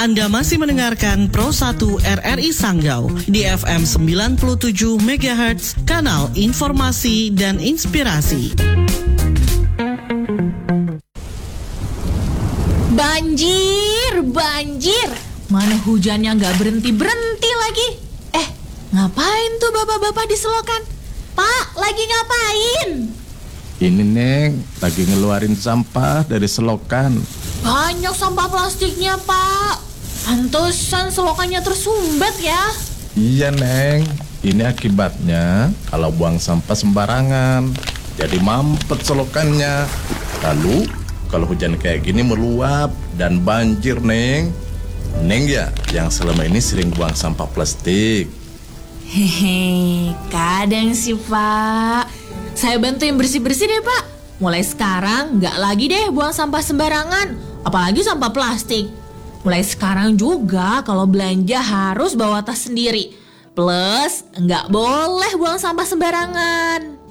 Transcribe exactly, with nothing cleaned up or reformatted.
Anda masih mendengarkan Pro satu R R I Sanggau di F M sembilan puluh tujuh megahertz, kanal informasi dan inspirasi. Banjir, banjir. Mana hujannya nggak berhenti-berhenti lagi. Eh, ngapain tuh bapak-bapak di selokan? Pak, lagi ngapain? Ini Neng, lagi ngeluarin sampah dari selokan. Banyak sampah plastiknya, Pak. Pantesan selokannya tersumbat ya. Iya Neng, ini akibatnya kalau buang sampah sembarangan, jadi mampet selokannya. Lalu kalau hujan kayak gini meluap dan banjir Neng. Neng ya yang selama ini sering buang sampah plastik. Hehe, kadang sih Pak. Saya bantuin bersih-bersih deh Pak. Mulai sekarang nggak lagi deh buang sampah sembarangan, apalagi sampah plastik. Mulai sekarang juga kalau belanja harus bawa tas sendiri. Plus nggak boleh buang sampah sembarangan.